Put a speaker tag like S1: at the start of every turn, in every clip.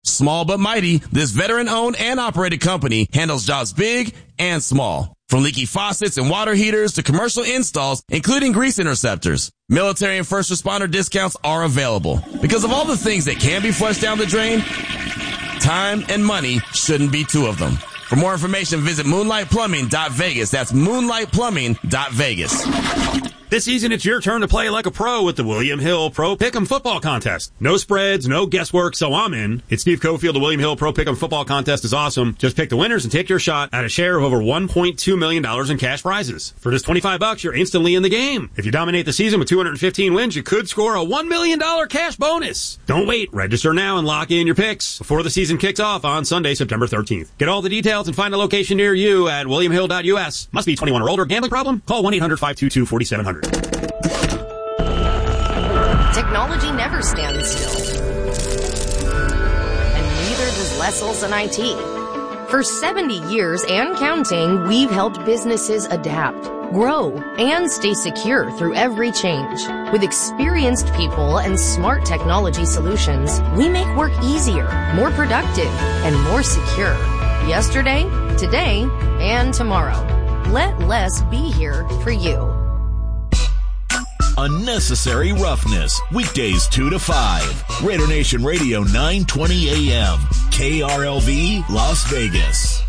S1: Small but mighty, this veteran-owned and operated company handles jobs big and small. From leaky faucets and water heaters to commercial installs, including grease interceptors. Military and first responder discounts are available. Because of all the things that can be flushed down the drain, time and money shouldn't be two of them. For more information, visit moonlightplumbing.vegas. That's moonlightplumbing.vegas.
S2: This season, it's your turn to play like a pro with the William Hill Pro Pick'em Football Contest. No spreads, no guesswork, so I'm in. It's Steve Cofield. The William Hill Pro Pick'em Football Contest is awesome. Just pick the winners and take your shot at a share of over $1.2 million in cash prizes. For just $25, you're instantly in the game. If you dominate the season with 215 wins, you could score a $1 million cash bonus. Don't wait. Register now and lock in your picks before the season kicks off on Sunday, September 13th. Get all the details and find a location near you at williamhill.us. Must be 21 or older. Gambling problem? Call 1-800-522-4700.
S3: Technology never stands still. And neither does Les Olson IT. For 70 years and counting, we've helped businesses adapt, grow, and stay secure through every change. With experienced people and smart technology solutions, we make work easier, more productive, and more secure. Yesterday, today, and tomorrow. Let Les be here for you.
S4: Unnecessary Roughness, weekdays 2 to 5. Raider Nation Radio 920 AM, KRLV, Las Vegas.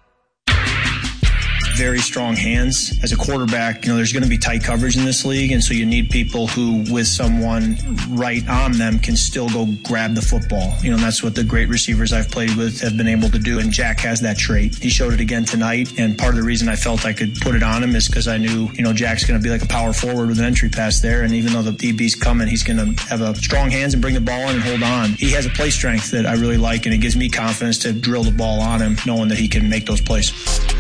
S5: Very strong hands. As a quarterback, there's going to be tight coverage in this league, and so you need people who, with someone right on them, can still go grab the football. And that's what the great receivers I've played with have been able to do, and Jack has that trait. He showed it again tonight, and part of the reason I felt I could put it on him is because I knew, Jack's going to be like a power forward with an entry pass there, and even though the DB's coming, he's going to have a strong hands and bring the ball in and hold on. He has a play strength that I really like, and it gives me confidence to drill the ball on him, knowing that he can make those plays.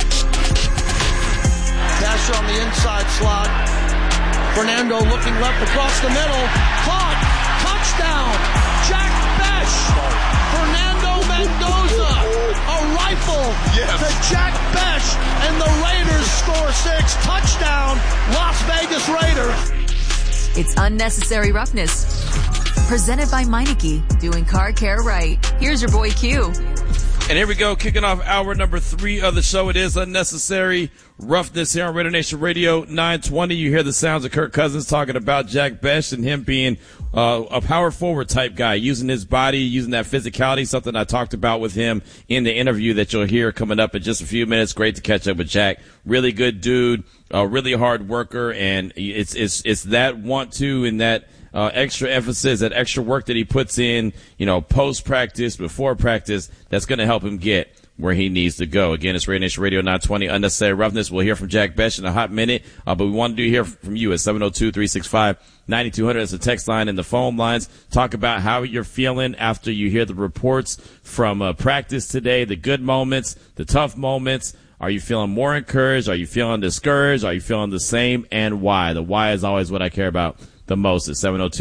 S6: Passer on the inside slot. Fernando looking left across the middle. Caught. Touchdown. Jack Bech. Fernando Mendoza. A rifle to Jack Bech. And the Raiders score 6. Touchdown. Las Vegas Raiders.
S7: It's Unnecessary Roughness. Presented by Meineke. Doing car care right. Here's your boy Q.
S8: And here we go, kicking off hour number 3 of the show. It is Unnecessary Roughness here on Raider Nation Radio 920. You hear the sounds of Kirk Cousins talking about Jack Bech and him being a power forward type guy, using his body, using that physicality, something I talked about with him in the interview that you'll hear coming up in just a few minutes. Great to catch up with Jack. Really good dude, really hard worker, and it's that want to and that extra emphasis, that extra work that he puts in, post-practice, before practice, that's going to help him get where he needs to go. Again, it's Raider Nation Radio 920, Unnecessary Roughness. We'll hear from Jack Bech in a hot minute, but we want to hear from you at 702-365-9200. That's the text line and the phone lines. Talk about how you're feeling after you hear the reports from practice today, the good moments, the tough moments. Are you feeling more encouraged? Are you feeling discouraged? Are you feeling the same? And why? The why is always what I care about the most. At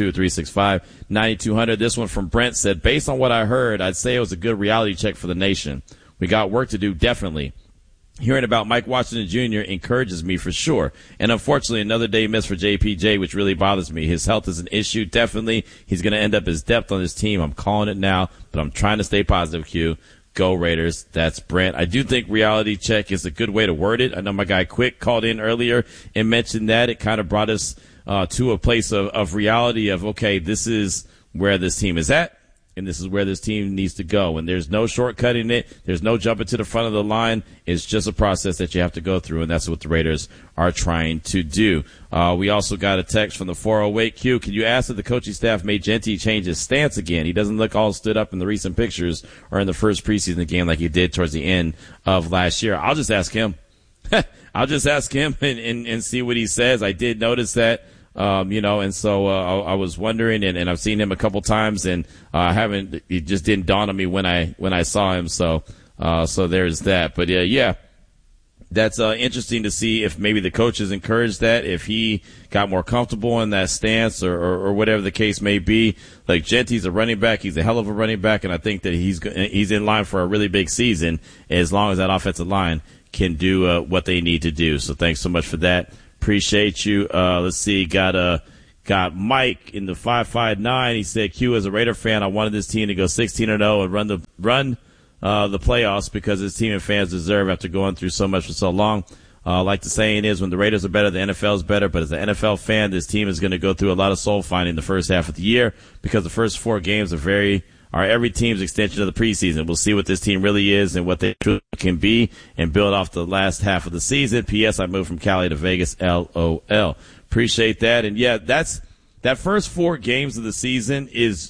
S8: 702-365-9200. This one from Brent said, based on what I heard, I'd say it was a good reality check for the nation. We got work to do, definitely. Hearing about Mike Washington Jr. encourages me for sure. And unfortunately, another day missed for JPJ, which really bothers me. His health is an issue, definitely. He's going to end up as depth on this team. I'm calling it now, but I'm trying to stay positive, Q. Go Raiders. That's Brent. I do think reality check is a good way to word it. I know my guy Quick called in earlier and mentioned that. It kind of brought us to a place of reality of, okay, this is where this team is at, and this is where this team needs to go. And there's no shortcutting it. There's no jumping to the front of the line. It's just a process that you have to go through, and that's what the Raiders are trying to do. We also got a text from the 408Q. Can you ask if the coaching staff made Jeanty change his stance again? He doesn't look all stood up in the recent pictures or in the first preseason game like he did towards the end of last year. I'll just ask him. I'll just ask him and see what he says. I did notice that. And so I was wondering, and I've seen him a couple times, and it just didn't dawn on me when I saw him. So there's that. But yeah, that's interesting to see if maybe the coaches encouraged that, if he got more comfortable in that stance or whatever the case may be. Like Jeanty's a running back, he's a hell of a running back, and I think that he's in line for a really big season as long as that offensive line can do what they need to do. So thanks so much for that. Appreciate you. Let's see. Got Got Mike in the 559. He said, Q, as a Raider fan, I wanted this team to go 16-0 and run the playoffs because his team and fans deserve after going through so much for so long. Like the saying is, when the Raiders are better, the NFL is better. But as an NFL fan, this team is going to go through a lot of soul finding the first half of the year because the first 4 games are every team's extension of the preseason. We'll see what this team really is and what they truly can be and build off the last half of the season. P.S. I moved from Cali to Vegas. LOL. Appreciate that. And yeah, that first 4 games of the season is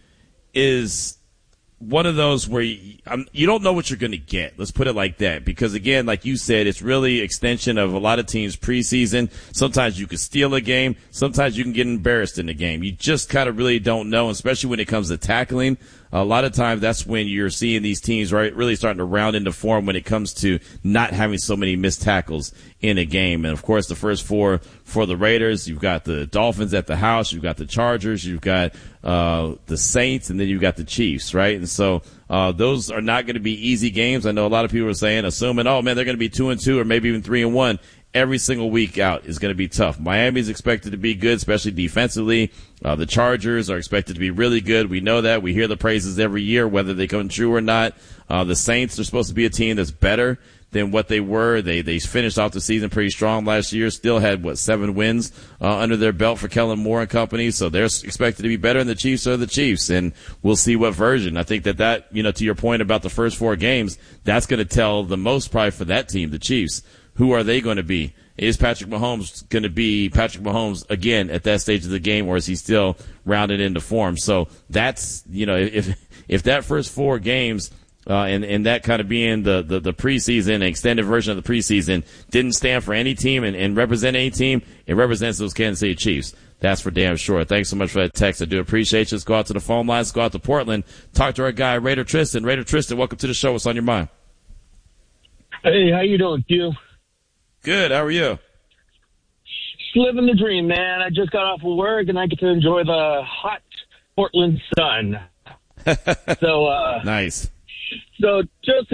S8: one of those where you don't know what you're going to get. Let's put it like that. Because again, like you said, it's really extension of a lot of teams' preseason. Sometimes you can steal a game. Sometimes you can get embarrassed in the game. You just kind of really don't know, especially when it comes to tackling. A lot of times that's when you're seeing these teams really starting to round into form when it comes to not having so many missed tackles in a game. And of course, the first 4 for the Raiders, you've got the Dolphins at the house, you've got the Chargers, you've got the Saints, and then you've got the Chiefs, right? And so those are not going to be easy games. I know a lot of people are saying, assuming, oh man, they're going to be 2-2 or maybe even 3-1. Every single week out is going to be tough. Miami's expected to be good, especially defensively. The Chargers are expected to be really good. We know that. We hear the praises every year, whether they come true or not. The Saints are supposed to be a team that's better than what they were. They finished off the season pretty strong last year. Still had, 7 wins under their belt for Kellen Moore and company. So they're expected to be better than the Chiefs are the Chiefs. And we'll see what version. I think that, to your point about the first 4 games, that's going to tell the most probably for that team, the Chiefs. Who are they going to be? Is Patrick Mahomes going to be Patrick Mahomes again at that stage of the game, or is he still rounded into form? So that's, if that first 4 games, and that kind of being the preseason, extended version of the preseason, didn't stand for any team and represent any team, it represents those Kansas City Chiefs. That's for damn sure. Thanks so much for that text. I do appreciate you. Let's go out to the phone lines. Let's go out to Portland. Talk to our guy, Raider Tristan. Raider Tristan, welcome to the show. What's on your mind?
S9: Hey, how you doing, Q?
S8: Good. How are you?
S9: Just living the dream, man. I just got off of work and I get to enjoy the hot Portland sun. So
S8: nice.
S9: So just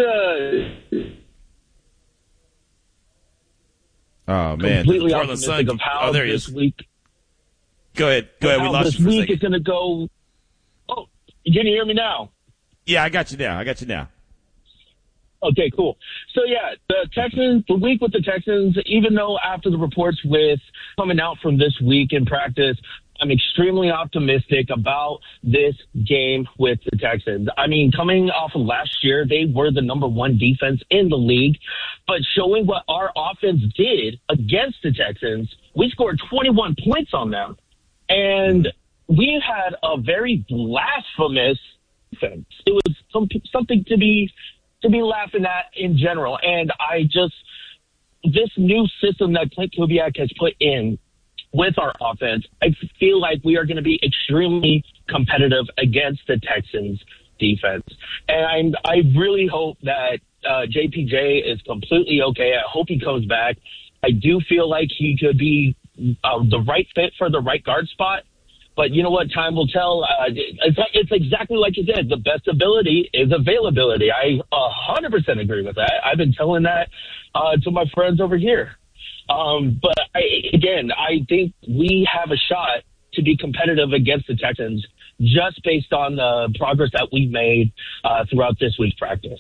S8: oh man,
S9: completely optimistic of how this week.
S8: Go ahead. We lost you for a second.
S9: This week is going to go. Oh, you can hear me now?
S8: Yeah, I got you now.
S9: Okay, cool. So, yeah, the week with the Texans, even though after the reports coming out from this week in practice, I'm extremely optimistic about this game with the Texans. I mean, coming off of last year, they were the number 1 defense in the league, but showing what our offense did against the Texans, we scored 21 points on them. And we had a very blasphemous defense. It was something to be laughing at in general. And this new system that Clint Kubiak has put in with our offense, I feel like we are going to be extremely competitive against the Texans defense. And I really hope that JPJ is completely okay. I hope he comes back. I do feel like he could be the right fit for the right guard spot. But you know what? Time will tell. It's exactly like you said. The best ability is availability. I 100% agree with that. I've been telling that to my friends over here. But I think we have a shot to be competitive against the Texans just based on the progress that we've made throughout this week's practice.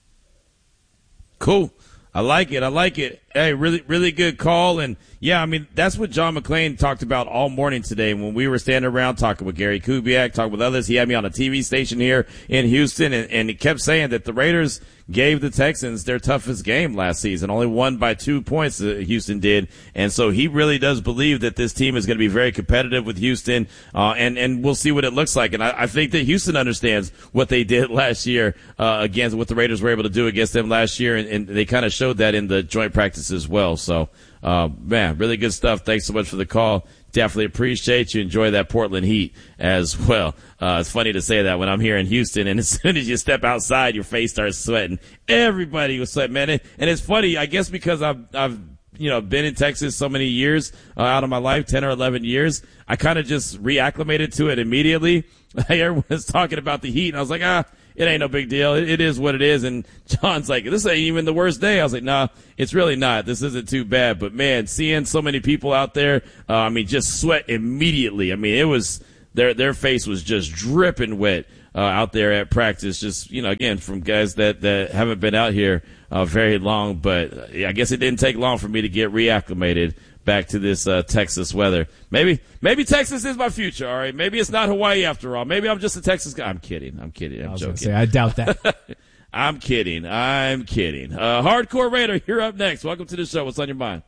S8: Cool. I like it. Hey, really, really good call. And yeah, I mean, that's what John McClain talked about all morning today when we were standing around talking with Gary Kubiak, talking with others. He had me on a TV station here in Houston, and he kept saying that the Raiders gave the Texans their toughest game last season, only won by 2 points, Houston did. And so he really does believe that this team is going to be very competitive with Houston, and we'll see what it looks like. And I think that Houston understands what they did last year against what the Raiders were able to do against them last year, and they kind of showed that in the joint practice as well. So, man, really good stuff. Thanks so much for the call. Definitely appreciate you. Enjoy that Portland heat as well. It's funny to say that when I'm here in Houston, and as soon as you step outside, your face starts sweating. Everybody was sweating, man. And it's funny, I guess, because I've been in Texas so many years out of my life, 10 or 11 years. I kind of just reacclimated to it immediately. Everyone's talking about the heat, and I was like, it ain't no big deal. It is what it is. And John's like, this ain't even the worst day. I was like, nah, it's really not. This isn't too bad. But man, seeing so many people out there, just sweat immediately. I mean, it was their face was just dripping wet out there at practice. Just, again, from guys that haven't been out here very long. But I guess it didn't take long for me to get reacclimated back to this Texas weather. Maybe Texas is my future, all right? Maybe it's not Hawaii after all. Maybe I'm just a Texas guy. I'm kidding. I'm joking.
S10: I doubt that.
S8: I'm kidding. Hardcore Raider, you're up next. Welcome to the show. What's on your mind?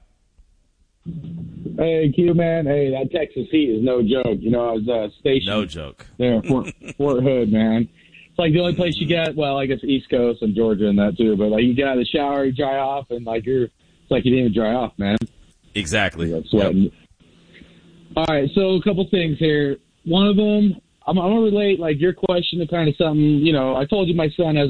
S11: Hey, Q, man. Hey, that Texas heat is no joke. I was stationed
S8: no joke
S11: there, Fort Hood, man. It's like the only place you get, well, I guess East Coast and Georgia and that too, but like you get out of the shower, you dry off, and it's like you didn't even dry off, man.
S8: Exactly.
S11: Sweating. Yep. All right, so a couple things here. One of them, I'm going to relate your question to kind of something. I told you my son has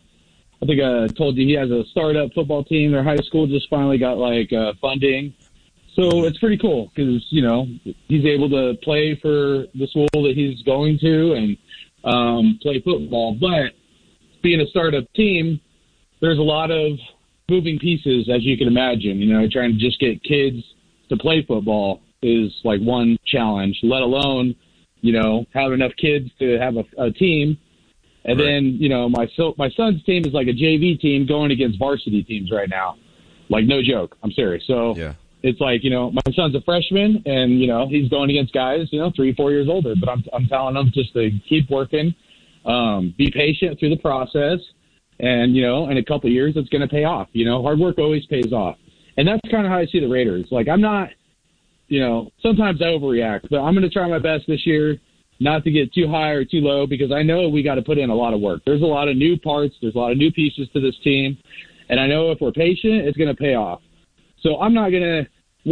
S11: I told you he has a startup football team. Their high school just finally got funding, so it's pretty cool because he's able to play for the school that he's going to and play football. But being a startup team, there's a lot of moving pieces, as you can imagine. Trying to just get kids to play football is one challenge, let alone, have enough kids to have a team. And right. Then, my son's team is like a JV team going against varsity teams right now. No joke. I'm serious. So yeah. It's my son's a freshman and, he's going against guys, 3-4 years older. But I'm telling them just to keep working, be patient through the process. And, in a couple of years, it's going to pay off. Hard work always pays off. And that's kind of how I see the Raiders. I'm not, sometimes I overreact, but I'm going to try my best this year not to get too high or too low because I know we got to put in a lot of work. There's a lot of new parts. There's a lot of new pieces to this team. And I know if we're patient, it's going to pay off. So I'm not going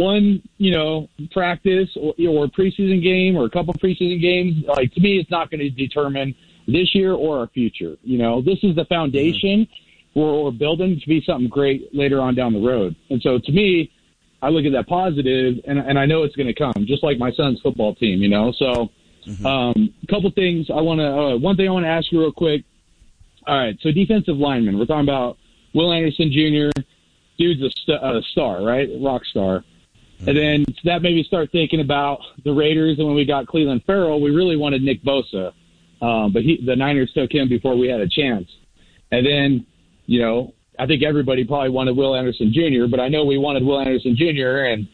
S11: to, practice or preseason game or a couple preseason games. To me, it's not going to determine this year or our future. This is the foundation we're building to be something great later on down the road. And so to me, I look at that positive and I know it's going to come, just like my son's football team, So a couple things one thing I want to ask you real quick. All right. So defensive lineman, we're talking about Will Anderson Jr. Dude's a star, right? Rock star. And then that made me start thinking about the Raiders. And when we got Cleveland Farrell, we really wanted Nick Bosa. But the Niners took him before we had a chance. And then, I think everybody probably wanted Will Anderson Jr., but I know we wanted Will Anderson Jr., and,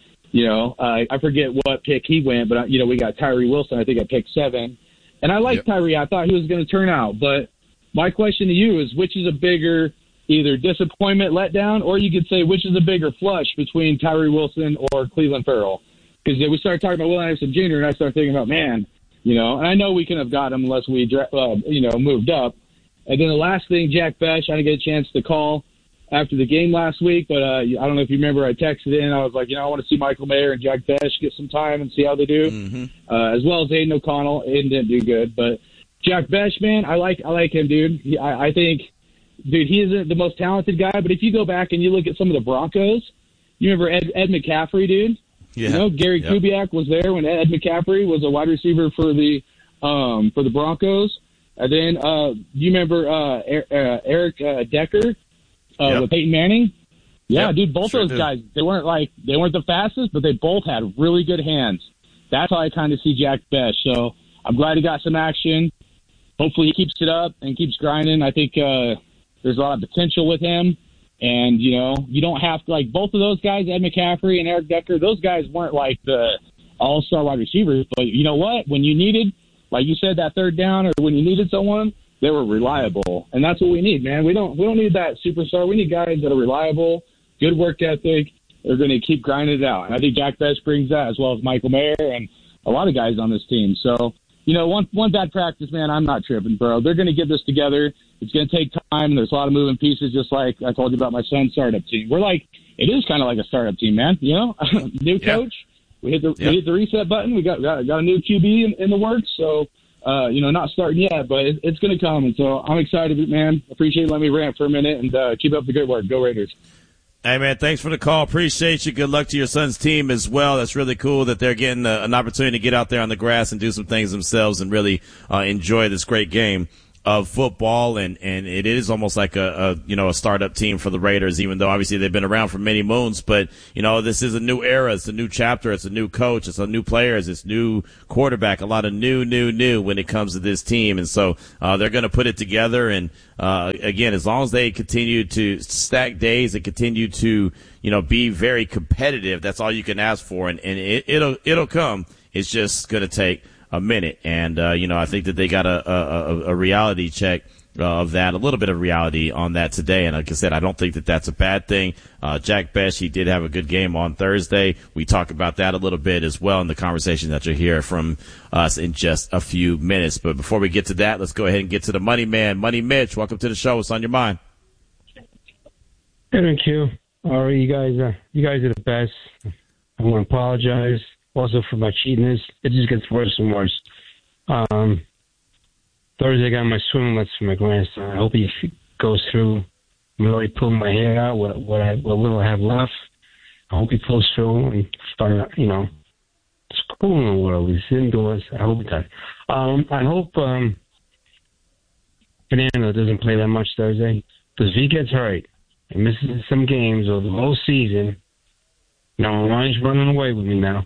S11: I forget what pick he went, but, we got Tyree Wilson, I think, at pick 7. And I like Tyree. I thought he was going to turn out. But my question to you is, which is a bigger either disappointment, letdown, or you could say which is a bigger flush between Tyree Wilson or Cleveland Farrell? Because we started talking about Will Anderson Jr., and I started thinking about, man, and I know we couldn't have got him unless we, moved up. And then the last thing, Jack Bech, I didn't get a chance to call after the game last week, but I don't know if you remember, I texted in. I was like, I want to see Michael Mayer and Jack Bech get some time and see how they do, as well as Aiden O'Connell. Aiden didn't do good, but Jack Bech, man, I like him, dude. I think, dude, he isn't the most talented guy, but if you go back and you look at some of the Broncos, you remember Ed McCaffrey, dude? Yeah. Gary Kubiak was there when Ed McCaffrey was a wide receiver for the Broncos. And then you remember Eric Decker with Peyton Manning? Yeah, dude, both those guys, they weren't the fastest, but they both had really good hands. That's how I kind of see Jack Bech. So I'm glad he got some action. Hopefully he keeps it up and keeps grinding. I think there's a lot of potential with him. And, you don't have to, both of those guys, Ed McCaffrey and Eric Decker, those guys weren't the all-star wide receivers. But you know what? When you needed, like you said, that third down, or when you needed someone, they were reliable. And that's what we need, man. We don't need that superstar. We need guys that are reliable, good work ethic. They're going to keep grinding it out. And I think Jack Bech brings that, as well as Michael Mayer and a lot of guys on this team. So, one bad practice, man, I'm not tripping, bro. They're going to get this together. It's going to take time, and there's a lot of moving pieces, just like I told you about my son's startup team. It is kind of like a startup team, man. New coach. We hit the reset button. We got a new QB in the works. So, not starting yet, but it's going to come. And so I'm excited, man. Appreciate you letting me rant for a minute, and keep up the good work. Go Raiders.
S8: Hey, man, thanks for the call. Appreciate you. Good luck to your son's team as well. That's really cool that they're getting an opportunity to get out there on the grass and do some things themselves and really enjoy this great game. of football, and it is almost like a startup team for the Raiders, even though obviously they've been around for many moons. But, this is a new era. It's a new chapter. It's a new coach. It's a new players. It's new quarterback. A lot of new when it comes to this team. And so, they're going to put it together. And, again, as long as they continue to stack days and continue to, be very competitive, that's all you can ask for. And it'll come. It's just going to take a minute. And, I think that they got a reality check of that, a little bit of reality on that today. And like I said, I don't think that that's a bad thing. Jack Bech, he did have a good game on Thursday. We talk about that a little bit as well in the conversation that you'll hear from us in just a few minutes. But before we get to that, let's go ahead and get to the Money Man. Money Mitch, welcome to the show. What's on your mind?
S10: Thank you. All right, you guys are the best. I want to apologize also for my cheatiness. It just gets worse and worse. Thursday I got my swimming lessons for my grandson. I hope he goes through. I'm really pulling my hair out, what little I have left. I hope he pulls through and start, school in the world. He's indoors. I hope he does. I hope Fernando doesn't play that much Thursday, because if he gets hurt and misses some games or the whole season, Ryan's running away with me now.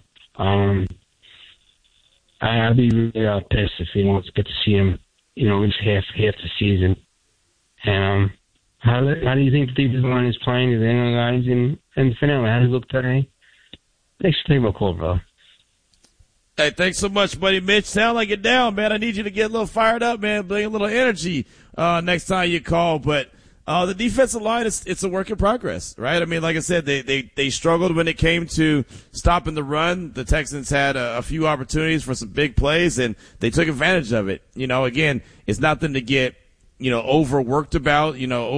S10: I'd be really pissed if he wants to get to see him, at least half the season. And how do you think the defensive line is playing? Is any guys in Fernando? How does it look today? Thanks for taking my call, bro.
S8: Hey, thanks so much, buddy Mitch. Sound like it down, man. I need you to get a little fired up, man. Bring a little energy next time you call. But the defensive line, it's a work in progress, right? I mean, like I said, they struggled when it came to stopping the run. The Texans had a few opportunities for some big plays, and they took advantage of it. Again, it's nothing to get, overworked about,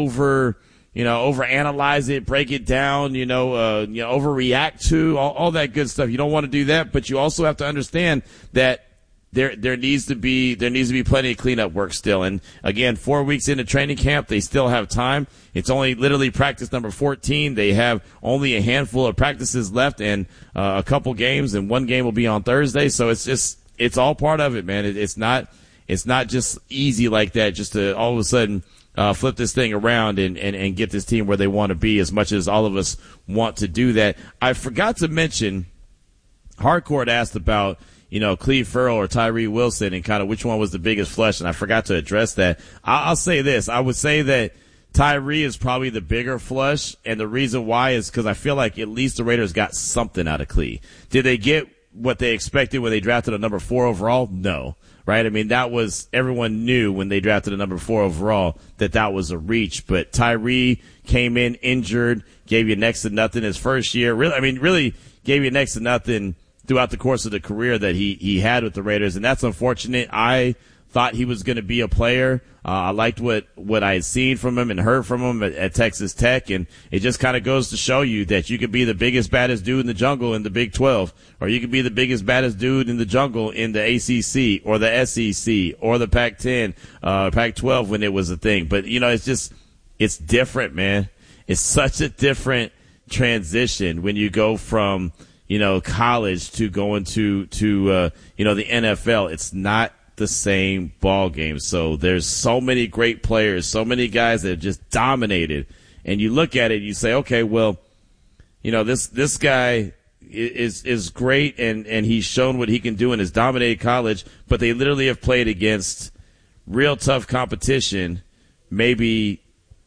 S8: overanalyze it, break it down, overreact to, all that good stuff. You don't want to do that, but you also have to understand that there needs to be plenty of cleanup work still. And again, 4 weeks into training camp, they still have time. It's only literally practice number 14. They have only a handful of practices left and a couple games, and one game will be on Thursday. So it's all part of it, man. It's not just easy like that, just to all of a sudden flip this thing around and get this team where they want to be, as much as all of us want to do that. I forgot to mention, Hardcourt asked about, Cleve Ferrell or Tyree Wilson and kind of which one was the biggest flush, and I forgot to address that. I'll say this. I would say that Tyree is probably the bigger flush, and the reason why is because I feel like at least the Raiders got something out of Cleve. Did they get what they expected when they drafted a number 4 overall? No. Right? I mean, everyone knew when they drafted a number 4 overall that was a reach, but Tyree came in injured, gave you next to nothing his first year. Really gave you next to nothing throughout the course of the career that he had with the Raiders, and that's unfortunate. I thought he was going to be a player. I liked what I had seen from him and heard from him at Texas Tech, and it just kind of goes to show you that you could be the biggest, baddest dude in the jungle in the Big 12, or you could be the biggest, baddest dude in the jungle in the ACC or the SEC or the Pac-10, Pac-12 when it was a thing. But, it's different, man. It's such a different transition when you go from college to going to the NFL. It's not the same ball game. So there's so many great players, so many guys that have just dominated. And you look at it, you say, okay, well, this guy is great and he's shown what he can do in his dominated college, but they literally have played against real tough competition, maybe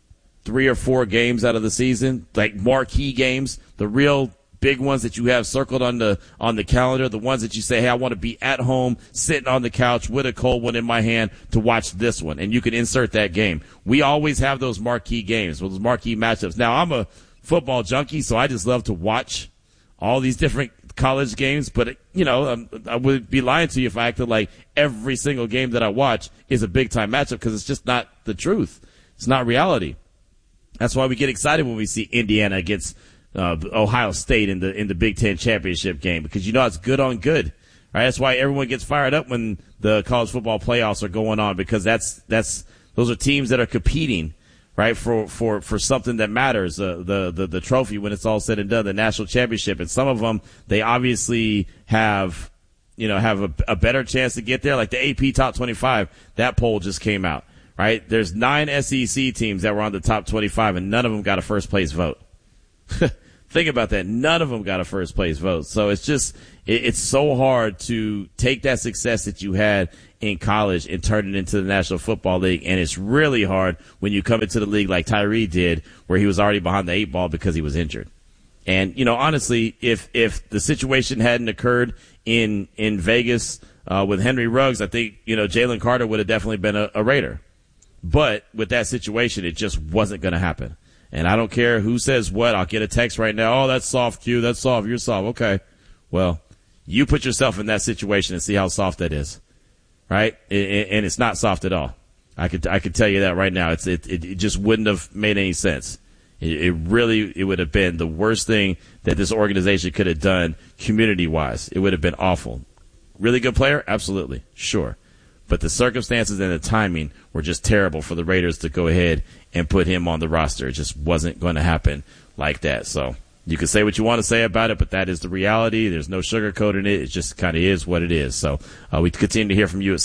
S8: 3 or 4 games out of the season, like marquee games, the real big ones that you have circled on the calendar, the ones that you say, hey, I want to be at home, sitting on the couch with a cold one in my hand to watch this one, and you can insert that game. We always have those marquee games, those marquee matchups. Now, I'm a football junkie, so I just love to watch all these different college games, but, I would be lying to you if I acted like every single game that I watch is a big-time matchup, because it's just not the truth. It's not reality. That's why we get excited when we see Indiana against Ohio State in the Big Ten championship game, because it's good on good, right? That's why everyone gets fired up when the college football playoffs are going on, because those are teams that are competing, right, for something that matters, the trophy when it's all said and done, the national championship. And some of them, they obviously have a better chance to get there, like the AP Top 25. That poll just came out, right? There's 9 SEC teams that were on the top 25, and none of them got a first-place vote. Think about that. None of them got a first-place vote. So it's just it's so hard to take that success that you had in college and turn it into the National Football League, and it's really hard when you come into the league like Tyree did, where he was already behind the 8 ball because he was injured. And, honestly, if the situation hadn't occurred in Vegas with Henry Ruggs, I think, Jalen Carter would have definitely been a Raider. But with that situation, it just wasn't going to happen. And I don't care who says what. I'll get a text right now. Oh, that's soft, Q. That's soft. You're soft. Okay. Well, you put yourself in that situation and see how soft that is, right? And it's not soft at all. I could tell you that right now. It just wouldn't have made any sense. It would have been the worst thing that this organization could have done community-wise. It would have been awful. Really good player? Absolutely. Sure. But the circumstances and the timing were just terrible for the Raiders to go ahead and put him on the roster. It just wasn't going to happen like that. So you can say what you want to say about it, but that is the reality. There's no sugarcoating it. It just kind of is what it is. So we continue to hear from you at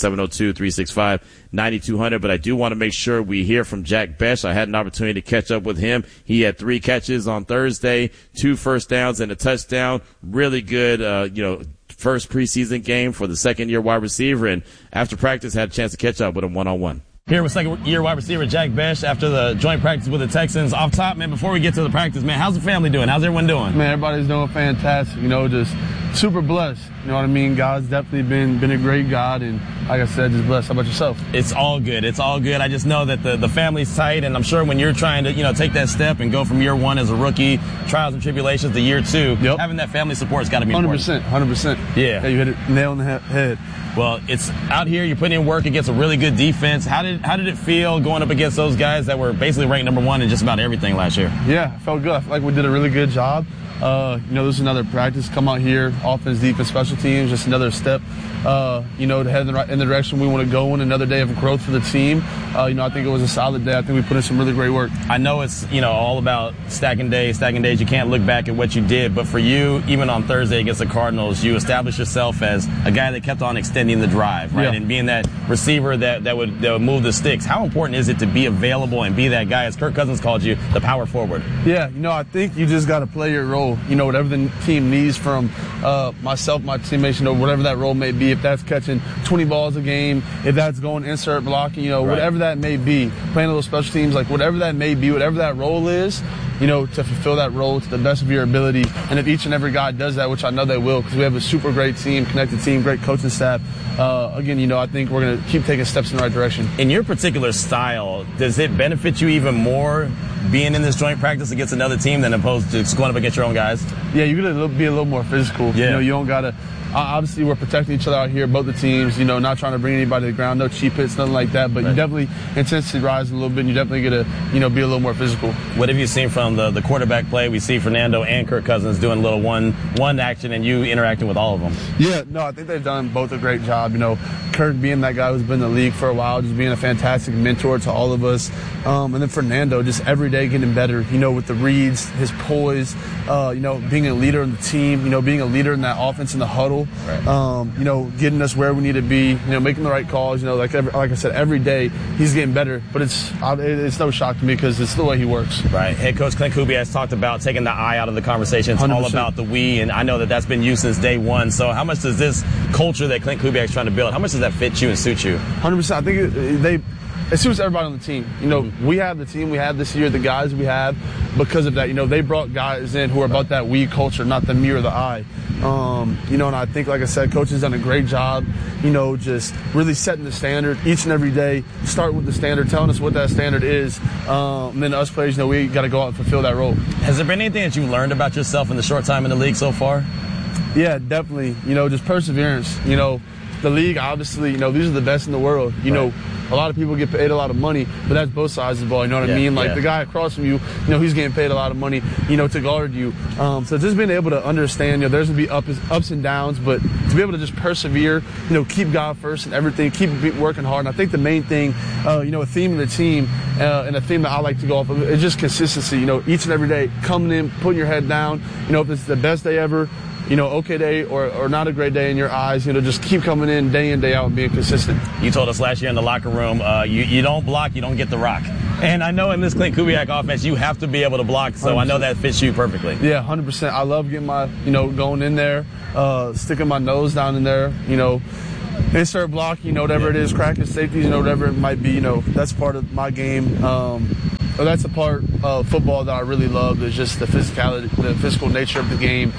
S8: 702-365-9200. But I do want to make sure we hear from Jack Bech. I had an opportunity to catch up with him. He had 3 catches on Thursday, 2 first downs and a touchdown. Really good, first preseason game for the second-year wide receiver. And after practice, had a chance to catch up with him one-on-one.
S12: Here with second-year wide receiver Jack Bech after the joint practice with the Texans. Off top, man, before we get to the practice, man, how's the family doing? How's everyone doing?
S13: Man, everybody's doing fantastic. Just super blessed. You know what I mean? God's definitely been a great God, and like I said, just blessed. How about yourself?
S12: It's all good. It's all good. I just know that the family's tight, and I'm sure when you're trying to, take that step and go from year 1 as a rookie, trials and tribulations, to year 2, having that family support's got to be
S13: 100%,
S12: important.
S13: 100%.
S12: Yeah,
S13: you hit it nail on the head.
S12: Well, it's out here. You're putting in work against a really good defense. How did it feel going up against those guys that were basically ranked number 1 in just about everything last year?
S13: Yeah, I felt good. I feel like we did a really good job. This is another practice. Come out here, offense, defense, special teams, just another step, to head in the direction we want to go in. Another day of growth for the team. I think it was a solid day. I think we put in some really great work.
S12: I know it's, all about stacking days. You can't look back at what you did. But for you, even on Thursday against the Cardinals, you established yourself as a guy that kept on extending the drive, right? Yeah. And being that receiver that would move the sticks. How important is it to be available and be that guy, as Kirk Cousins called you, the power forward?
S13: Yeah, I think you just got to play your role. Whatever the team needs from myself, my teammates, whatever that role may be. If that's catching 20 balls a game, if that's going insert blocking, right. Whatever that may be, playing those special teams, like whatever that may be, whatever that role is, to fulfill that role to the best of your ability. And if each and every guy does that, which I know they will, because we have a super great team, connected team, great coaching staff, I think we're going to keep taking steps in the right direction.
S12: In your particular style, does it benefit you even more being in this joint practice against another team than opposed to just going up against your own guys?
S13: Yeah, you're going to be a little more physical. Yeah. You don't got to... Obviously, we're protecting each other out here, both the teams, not trying to bring anybody to the ground, no cheap hits, nothing like that. But right. You definitely, intensity rises a little bit, and you definitely get to, be a little more physical.
S12: What have you seen from the quarterback play? We see Fernando and Kirk Cousins doing a little one action, and you interacting with all of them.
S13: Yeah, no, I think they've done both a great job. Kirk being that guy who's been in the league for a while, just being a fantastic mentor to all of us. And then Fernando, just every day getting better, with the reads, his poise, being a leader in the team, being a leader in that offense in the huddle. Right. Getting us where we need to be, making the right calls. Like I said, every day he's getting better. But it's no shock to me because it's the way he works.
S12: Right. Head coach Clint Kubiak has talked about taking the I out of the conversation. It's 100%. All about the we, and I know that that's been you since day 1. So how much does this culture that Clint Kubiak's trying to build, how much does that fit you and suit you?
S13: 100%. I think it suits everybody on the team. We have the team we have this year, the guys we have, because of that. They brought guys in who are about that we culture, not the me or the I. And I think, like I said, coach has done a great job, just really setting the standard each and every day. Start with the standard, telling us what that standard is. And then us players, we got to go out and fulfill that role.
S12: Has there been anything that you learned about yourself in the short time in the league so far?
S13: Yeah, definitely. Just perseverance. The league, obviously, these are the best in the world. Right. A lot of people get paid a lot of money, but that's both sides of the ball, you know what I mean? Like the guy across from you, he's getting paid a lot of money, to guard you. So just being able to understand, there's going to be ups and downs, but to be able to just persevere, keep God first and everything, keep working hard. And I think the main thing, a theme of the team and a theme that I like to go off of is just consistency, each and every day, coming in, putting your head down, if it's the best day ever, okay day or not a great day in your eyes, just keep coming in, day out, and being consistent.
S12: You told us last year in the locker room, you don't block, you don't get the rock. And I know in this Clint Kubiak offense, you have to be able to block, so 100%. I know that fits you perfectly.
S13: Yeah, 100%. I love getting my, going in there, sticking my nose down in there, insert block, whatever it is, cracking safeties, whatever it might be, that's part of my game. That's a part of football that I really love, is just the physicality, the physical nature of the game.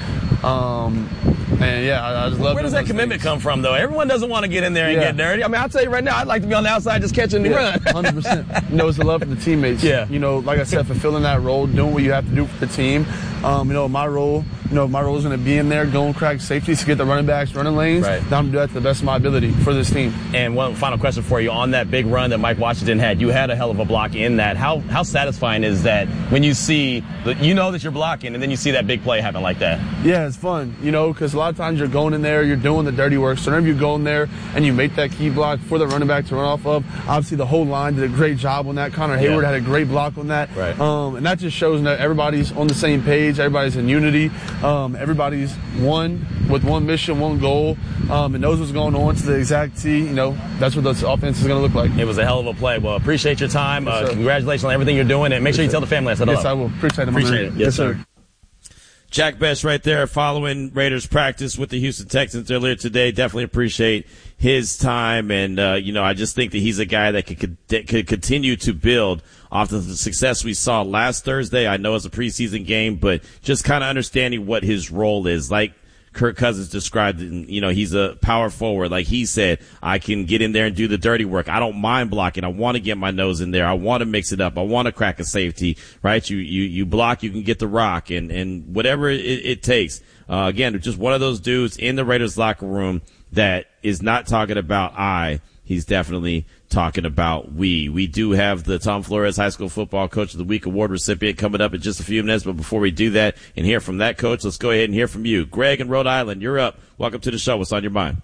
S13: And yeah, I just love it.
S12: Where does that commitment come from, though? Everyone doesn't want to get in there and get dirty. I mean, I'll tell you right now, I'd like to be on the outside just catching the run.
S13: 100%. It's the love for the teammates.
S12: Yeah.
S13: Like I said, fulfilling that role, doing what you have to do for the team. My role is going to be in there, going crack safeties to get the running backs running lanes. Right. Now I'm going to do that to the best of my ability for this team.
S12: And one final question for you. On that big run that Mike Washington had, you had a hell of a block in that. How satisfying is that when you see, that you're blocking, and then you see that big play happen like that?
S13: Yeah, it's fun, because a lot of times you're going in there, you're doing the dirty work. So whenever you go in there and you make that key block for the running back to run off of, obviously the whole line did a great job on that. Connor Hayward had a great block on that.
S12: Right.
S13: And that just shows that everybody's on the same page, everybody's in unity, everybody's one with one mission, one goal, and knows what's going on to the exact T. That's what this offense is going to look like.
S12: It was a hell of a play. Well, appreciate your time.
S13: Yes,
S12: congratulations on everything you're doing, and make sure you tell the family I said hello.
S13: Yes, I will. Appreciate it.
S12: Yes, sir.
S8: Jack Bech right there following Raiders practice with the Houston Texans earlier today. Definitely appreciate his time. And, I just think that he's a guy that could continue to build off of the success we saw last Thursday. I know it's a preseason game, but just kind of understanding what his role is. Like Kirk Cousins described it, he's a power forward. Like he said, I can get in there and do the dirty work. I don't mind blocking. I want to get my nose in there. I want to mix it up. I want to crack a safety, right? You block, you can get the rock and whatever it takes. Again, just one of those dudes in the Raiders locker room that is not talking about he's definitely talking about we. We do have the Tom Flores High School Football Coach of the Week award recipient coming up in just a few minutes. But before we do that and hear from that coach, let's go ahead and hear from you. Greg in Rhode Island, you're up. Welcome to the show. What's on your mind?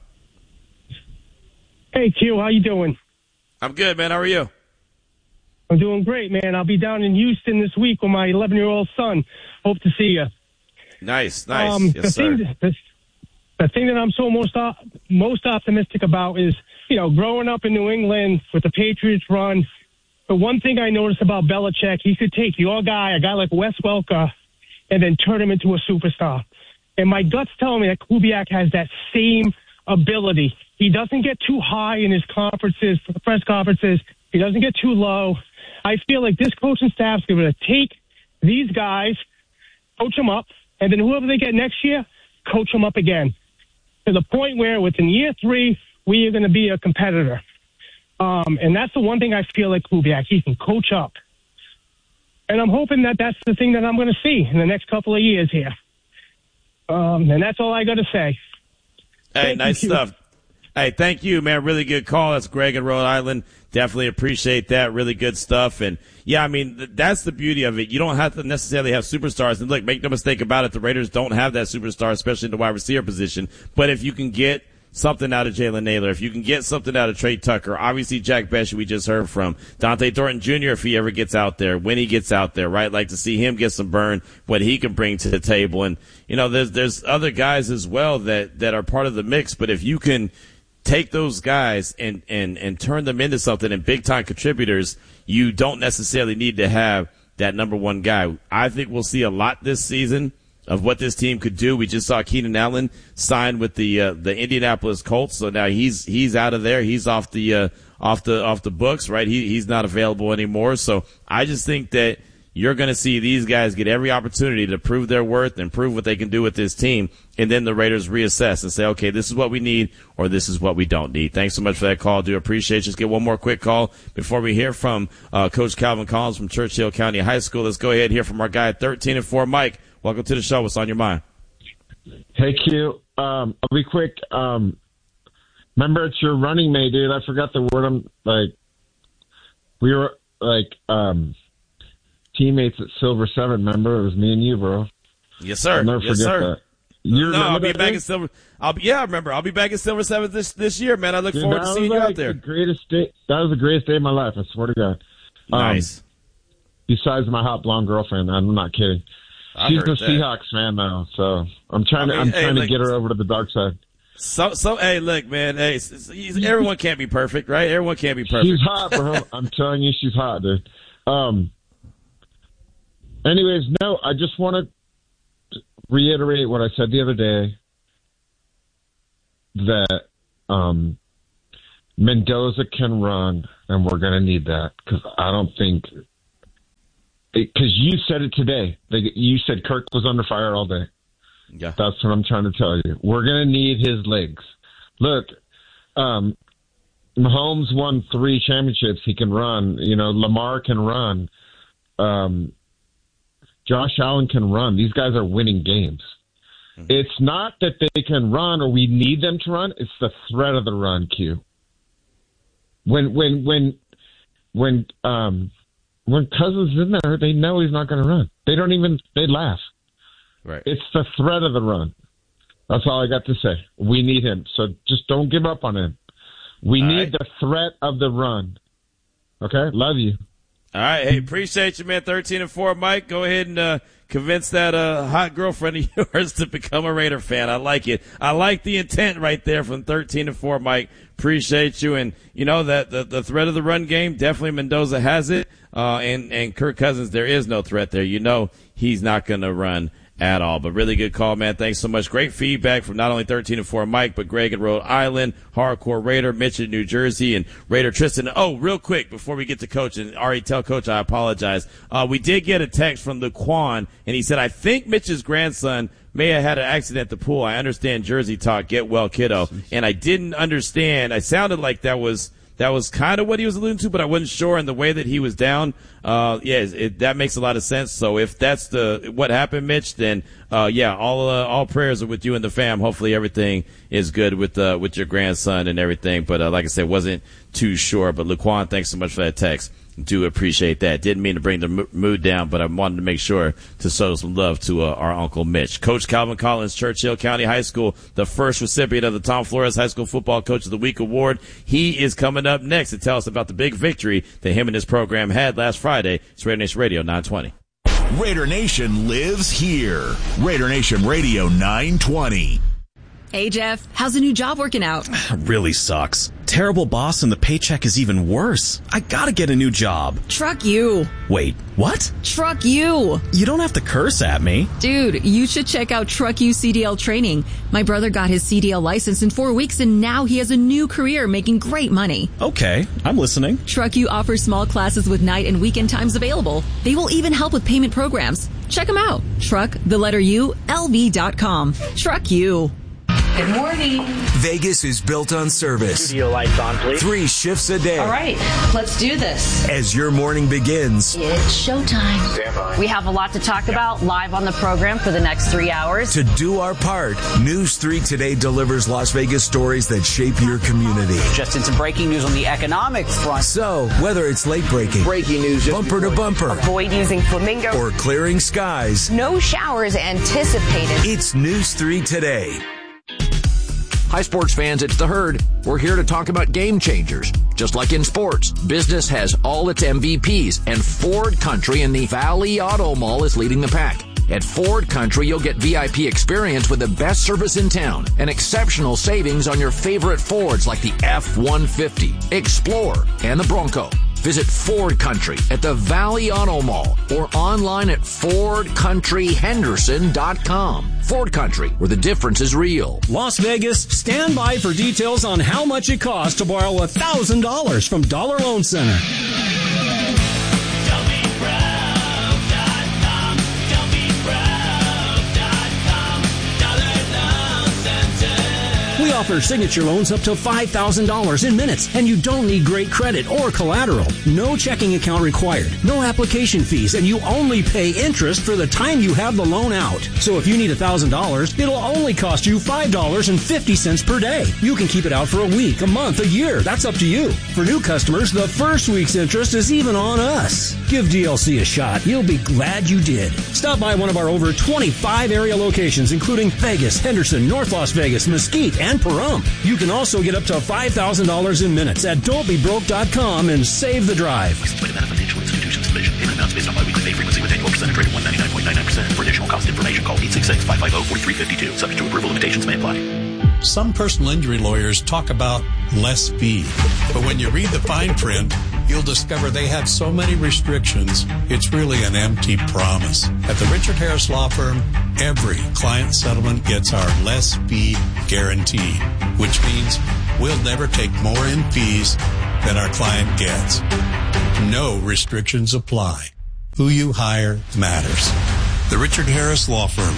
S14: Hey, Q, how you doing?
S8: I'm good, man. How are you?
S14: I'm doing great, man. I'll be down in Houston this week with my 11-year-old son. Hope to see you.
S8: Nice. Yes, sir.
S14: The thing that I'm so most optimistic about is, growing up in New England with the Patriots run, the one thing I noticed about Belichick, he could take a guy like Wes Welker, and then turn him into a superstar. And my gut's telling me that Kubiak has that same ability. He doesn't get too high in his press conferences. He doesn't get too low. I feel like this coaching staff's going to take these guys, coach them up, and then whoever they get next year, coach them up again. To the point where within year 3, we are going to be a competitor. And that's the one thing I feel like Kubiak, he can coach up. And I'm hoping that that's the thing that I'm going to see in the next couple of years here. And that's all I got to say.
S8: Hey, nice stuff. Hey, thank you, man. Really good call. That's Greg in Rhode Island. Definitely appreciate that. Really good stuff. And, yeah, I mean, that's the beauty of it. You don't have to necessarily have superstars. And, look, make no mistake about it, the Raiders don't have that superstar, especially in the wide receiver position. But if you can get something out of Jalen Naylor, if you can get something out of Trey Tucker, obviously Jack Bech, we just heard from, Dante Thornton Jr., if he ever gets out there, when he gets out there, right? Like to see him get some burn, what he can bring to the table. And, there's other guys as well that are part of the mix. But if you can take those guys and turn them into something and big-time contributors, you don't necessarily need to have that number one guy. I think we'll see a lot this season of what this team could do. We just saw Keenan Allen sign with the Indianapolis Colts, so now he's out of there. He's off the books, right? He's not available anymore. So I just think that you're going to see these guys get every opportunity to prove their worth and prove what they can do with this team, and then the Raiders reassess and say, okay, this is what we need or this is what we don't need. Thanks so much for that call. Do appreciate it. Just get one more quick call before we hear from Coach Calvin Collins from Churchill County High School. Let's go ahead and hear from our guy at 13-4, Mike. Welcome to the show. What's on your mind?
S15: Hey, Q. I'll be quick. Remember, it's your running mate, dude. I forgot the word. We were teammates at Silver 7. Remember, it was me and you, bro.
S8: Yes, sir.
S15: I'll never forget that.
S8: I'll be back in Silver. I remember. I'll be back in Silver 7 this year, man. I look forward to seeing you out there.
S15: That was the greatest day of my life. I swear to God.
S8: Nice.
S15: Besides my hot blonde girlfriend, I'm not kidding. She's a Seahawks fan though, so I'm trying to get her over to the dark side.
S8: So hey, look, man. Hey, everyone can't be perfect, right? Everyone can't be perfect.
S15: She's hot, bro. I'm telling you, she's hot, dude. Anyways, no, I just want to reiterate what I said the other day, that Mendoza can run, and we're going to need that, because I don't think – because you said it today. You said Kirk was under fire all day.
S8: Yeah.
S15: That's what I'm trying to tell you. We're going to need his legs. Look, Mahomes won 3 championships. He can run. Lamar can run. Josh Allen can run. These guys are winning games. Mm-hmm. It's not that they can run or we need them to run. It's the threat of the run, Q. When Cousins is in there, they know he's not going to run. They laugh.
S8: Right.
S15: It's the threat of the run. That's all I got to say. We need him. So just don't give up on him. We need the threat of the run. Okay? Love you.
S8: All right. Hey, appreciate you, man. 13-4, Mike. Go ahead and convince that hot girlfriend of yours to become a Raider fan. I like it. I like the intent right there from 13-4, Mike. Appreciate you. And, that the threat of the run game, definitely Mendoza has it. And Kirk Cousins, there is no threat there. He's not going to run at all. But really good call, man. Thanks so much. Great feedback from not only 13-4 Mike, but Greg in Rhode Island, Hardcore Raider, Mitch in New Jersey, and Raider Tristan. Oh, real quick before we get to Coach, and Ari, tell Coach I apologize. We did get a text from Laquan, and he said, I think Mitch's grandson may have had an accident at the pool. I understand Jersey talk. Get well, kiddo. And I didn't understand. I sounded like that was kind of what he was alluding to, but I wasn't sure. And the way that he was down, that makes a lot of sense. So if that's what happened, Mitch, then all prayers are with you and the fam. Hopefully everything is good with your grandson and everything. But like I said, wasn't too sure. But Laquan, thanks so much for that text. Do appreciate that. Didn't mean to bring the mood down, but I wanted to make sure to show some love to our Uncle Mitch. Coach Calvin Collins, Churchill County High School, the first recipient of the Tom Flores High School Football Coach of the Week award. He is coming up next to tell us about the big victory that him and his program had last Friday. It's Raider Nation Radio 920.
S4: Raider Nation lives here. Raider Nation Radio 920.
S7: Hey, Jeff, how's the new job working out?
S16: Really sucks. Terrible boss and the paycheck is even worse. I gotta get a new job.
S7: Truck you.
S16: Wait, what?
S7: Truck you.
S16: You don't have to curse at me.
S7: Dude, you should check out Truck You CDL training. My brother got his CDL license in 4 weeks and now he has a new career making great money.
S16: Okay, I'm listening.
S7: Truck You offers small classes with night and weekend times available. They will even help with payment programs. Check them out. LV.com. Truck You.
S17: Good morning.
S18: Vegas is built on service.
S17: Studio lights on, please.
S18: 3 shifts a day.
S17: All right, let's do this.
S18: As your morning begins.
S17: It's showtime.
S18: Stand by.
S3: We have a lot to talk about live on the program for the next 3 hours.
S18: To do our part, News 3 Today delivers Las Vegas stories that shape your community.
S19: Just in some breaking news on the economics front.
S18: So, whether it's late breaking,
S19: news,
S18: bumper to bumper,
S3: avoid using flamingo,
S18: or clearing skies,
S3: no showers anticipated.
S18: It's News 3 Today.
S20: Hi, sports fans, it's The Herd. We're here to talk about game changers. Just like in sports, business has all its MVPs, and Ford Country in the Valley Auto Mall is leading the pack. At Ford Country, you'll get VIP experience with the best service in town and exceptional savings on your favorite Fords like the F-150, Explorer, and the Bronco. Visit Ford Country at the Valley Auto Mall or online at FordCountryHenderson.com. Ford Country, where the difference is real.
S21: Las Vegas, stand by for details on how much it costs to borrow $1,000 from Dollar Loan Center. We offer signature loans up to $5,000 in minutes, and you don't need great credit or collateral. No checking account required, no application fees, and you only pay interest for the time you have the loan out. So if you need $1,000, it'll only cost you $5.50 per day. You can keep it out for a week, a month, a year. That's up to you. For new customers, the first week's interest is even on us. Give DLC a shot. You'll be glad you did. Stop by one of our over 25 area locations, including Vegas, Henderson, North Las Vegas, Mesquite, and Pahrump. You can also get up to $5,000 in minutes at don'tbebroke.com and save the drive.
S22: Licensed by Nevada Financial Institutions Division. Payment amounts based on biweekly pay frequency with annual percentage rate of 199.99%. For additional
S1: Call 866-550-4352. Subject to approval, limitations may apply.
S22: Some personal injury lawyers talk about less fee, but when you read the fine print, you'll discover they have so many restrictions, it's really an empty promise. At the Richard Harris Law Firm, every client settlement gets our less fee guarantee, which means we'll never take more in fees than our client gets. No restrictions apply. Who you hire matters. The Richard Harris Law Firm,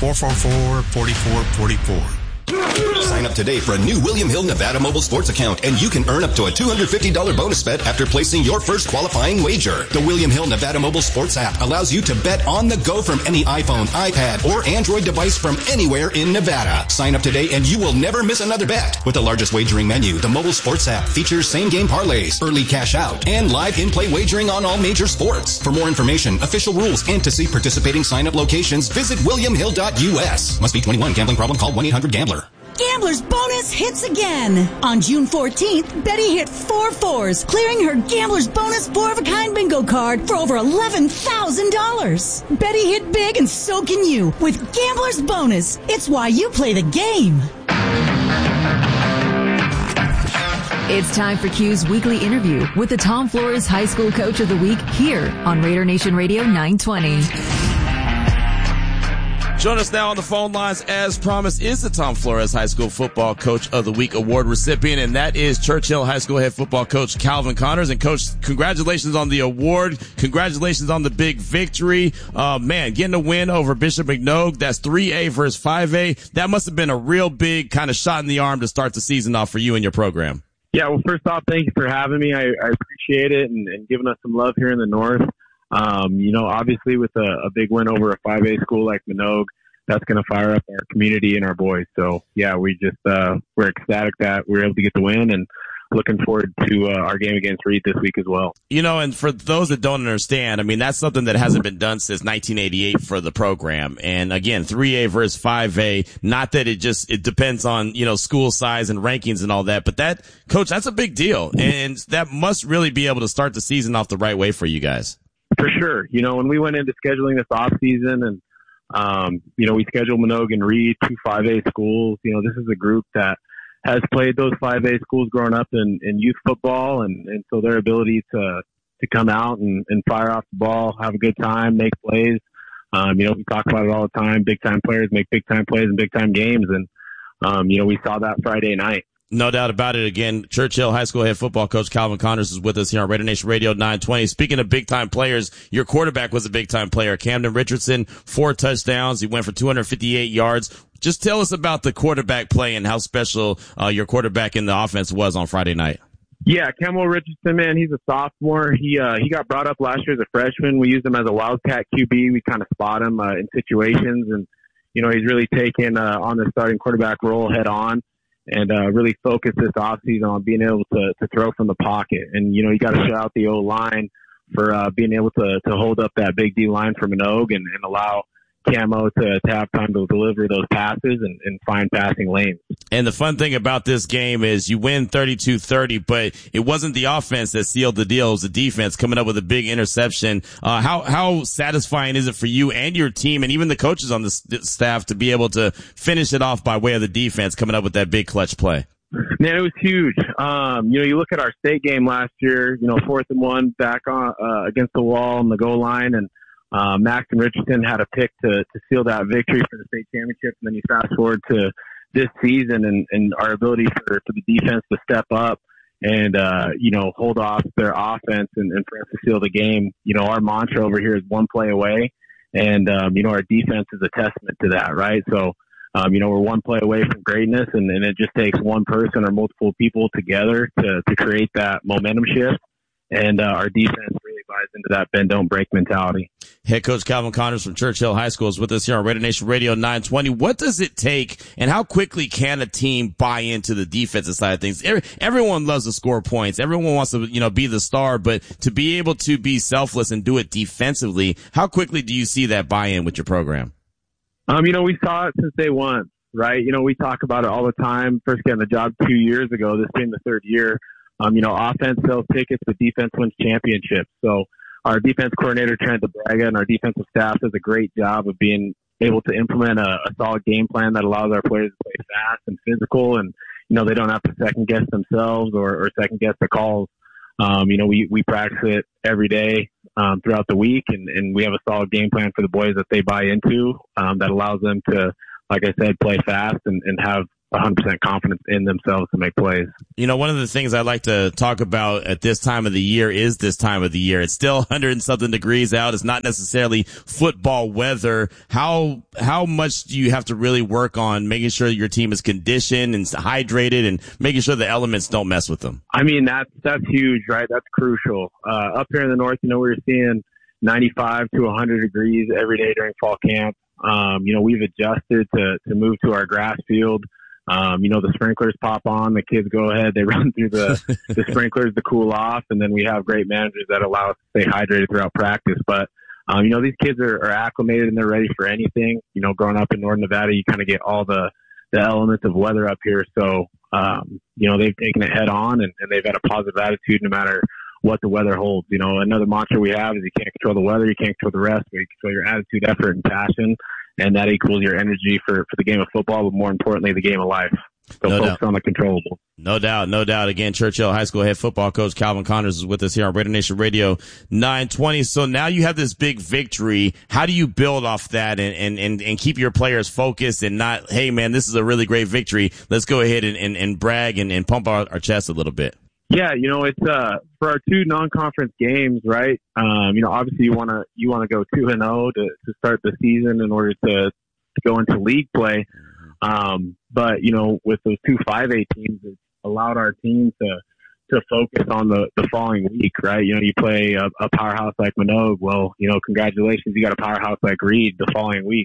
S22: 444-4444.
S23: Sign up today for a new William Hill Nevada mobile sports account, and you can earn up to a $250 bonus bet after placing your first qualifying wager. The William Hill Nevada mobile sports app allows you to bet on the go from any iPhone, iPad, or Android device from anywhere in Nevada. Sign up today and you will never miss another bet. With the largest wagering menu, the mobile sports app features same-game parlays, early cash out, and live in-play wagering on all major sports. For more information, official rules, and to see participating sign-up locations, visit williamhill.us. Must be 21. Gambling problem? Call 1-800-GAMBLER.
S24: Gambler's Bonus hits again. On June 14th, Betty hit 4 4s, clearing her Gambler's Bonus 4-of-a-kind bingo card for over $11,000. Betty hit big, and so can you with Gambler's Bonus. It's why you play the game.
S7: It's time for Q's weekly interview with the Tom Flores High School Coach of the Week here on Raider Nation Radio 920.
S8: Join us now on the phone lines, as promised, is the Tom Flores High School Football Coach of the Week award recipient, and that is Churchill High School head football coach Calvin Connors. And Coach, congratulations on the award. Congratulations on the big victory. Man, getting a win over Bishop McNogue. That's 3A versus 5A. That must have been a real big kind of shot in the arm to start the season off for you and your program.
S25: Yeah, well, first off, thank you for having me. I appreciate it and giving us some love here in the North. Obviously with a big win over a 5A school like Minogue, that's going to fire up our community and our boys. So yeah, we're ecstatic that we were able to get the win, and looking forward to our game against Reed this week as well.
S8: And for those that don't understand, I mean, that's something that hasn't been done since 1988 for the program. And again, 3A versus 5A, not that it depends on, school size and rankings and all that, but that, Coach, that's a big deal. And that must really be able to start the season off the right way for you guys.
S25: For sure. When we went into scheduling this off season and, we scheduled Minogue and Reed, 2 5A schools. This is a group that has played those 5A schools growing up in youth football. And so their ability to come out and fire off the ball, have a good time, make plays. We talk about it all the time. Big time players make big time plays in big time games. And, we saw that Friday night.
S8: No doubt about it. Again, Churchill High School head football coach Calvin Connors is with us here on Raider Nation Radio 920. Speaking of big-time players, your quarterback was a big-time player. Camden Richardson, 4 touchdowns. He went for 258 yards. Just tell us about the quarterback play and how special your quarterback in the offense was on Friday night.
S25: Yeah, Camden Richardson, man, he's a sophomore. He got brought up last year as a freshman. We used him as a wildcat QB. We kind of spot him in situations, and he's really taken on the starting quarterback role head on. And really focus this offseason on being able to throw from the pocket. And, you got to shout out the O-line for being able to hold up that big D-line for Minogue and allow Camo to have time to deliver those passes and find passing lanes.
S8: And the fun thing about this game is you win 32-30, but it wasn't the offense that sealed the deal. It was the defense coming up with a big interception. How satisfying is it for you and your team and even the coaches on the staff to be able to finish it off by way of the defense coming up with that big clutch play?
S25: Man, it was huge. You look at our state game last year, 4th and 1 back on against the wall on the goal line, and Max and Richardson had a pick to seal that victory for the state championship. And then you fast forward to this season and our ability for the defense to step up and, hold off their offense and for us to seal the game. Our mantra over here is one play away. And, our defense is a testament to that, right? So, we're one play away from greatness, and it just takes one person or multiple people together to create that momentum shift. And our defense really buys into that bend, don't break mentality.
S8: Head coach Calvin Connors from Churchill High School is with us here on Raider Nation Radio 920. What does it take, and how quickly can a team buy into the defensive side of things? Everyone loves to score points. Everyone wants to, be the star, but to be able to be selfless and do it defensively, how quickly do you see that buy-in with your program?
S25: We saw it since day one, right? We talk about it all the time. First getting the job 2 years ago, this being the 3rd year. Offense sells tickets, but defense wins championships. So our defense coordinator, Trent DeBraga, and our defensive staff does a great job of being able to implement a solid game plan that allows our players to play fast and physical, and they don't have to second guess themselves or second guess the calls. We practice it every day throughout the week, and we have a solid game plan for the boys that they buy into that allows them to, like I said, play fast and have 100% confidence in themselves to make plays.
S8: One of the things I like to talk about at this time of the year is this time of the year. It's still 100 and something degrees out. It's not necessarily football weather. How much do you have to really work on making sure your team is conditioned and hydrated and making sure the elements don't mess with them?
S25: I mean, that's huge, right? That's crucial. Up here in the north, we're seeing 95 to 100 degrees every day during fall camp. We've adjusted to move to our grass field. The sprinklers pop on, the kids go ahead, they run through the sprinklers to cool off, and then we have great managers that allow us to stay hydrated throughout practice. But, these kids are acclimated and they're ready for anything. Growing up in Northern Nevada, you kind of get all the elements of weather up here. So, they've taken it head on and they've had a positive attitude no matter what the weather holds. Another mantra we have is you can't control the weather, you can't control the rest, but you control your attitude, effort, and passion. And that equals your energy for the game of football, but more importantly, the game of life. So focus on the controllable.
S8: No doubt. Again, Churchill High School head football coach Calvin Connors is with us here on Raider Nation Radio 920. So now you have this big victory. How do you build off that and keep your players focused and not, hey man, this is a really great victory. Let's go ahead and brag and pump our chest a little bit.
S25: Yeah, it's for our two non-conference games, right? Obviously you want to go 2-0 to start the season in order to go into league play. But with those two 5A teams, it allowed our team to focus on the following week, right? You play a powerhouse like Minogue. Well, congratulations, you got a powerhouse like Reed the following week.